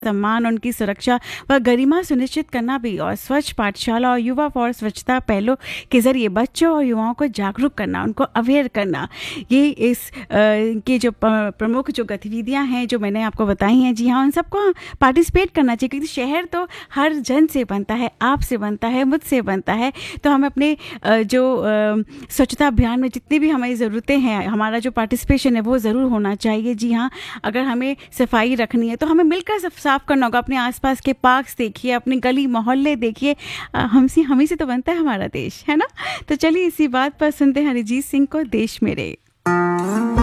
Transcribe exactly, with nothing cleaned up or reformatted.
सम्मान, उनकी सुरक्षा व गरिमा सुनिश्चित करना भी, और स्वच्छ पाठशाला और युवा फॉर स्वच्छता पहलों के जरिए बच्चों और युवाओं को जागरूक करना, उनको अवेयर करना, ये इस अ, के जो प- प्रमुख जो गतिविधियां हैं जो मैंने आपको बताई हैं, जी हाँ, उन सबको पार्टिसिपेट करना चाहिए, क्योंकि शहर तो हर जन से बनता है, आपसे बनता है, मुझसे बनता है। तो हम अपने अ, जो अ, स्वच्छता अभियान में जितनी भी हमारी ज़रूरतें हैं, हमारा जो पार्टिसिपेशन है वो ज़रूर होना चाहिए। जी हाँ, अगर हमें सफाई रखनी है तो हमें मिलकर सब साफ करना होगा। अपने आसपास के पार्क्स देखिए, अपनी गली मोहल्ले देखिए, अ, हमसे हम ही से तो बनता है हमारा देश, है ना। तो चलिए इसी बात पर सुनते हैं अरिजीत सिंह को, देश मेरे।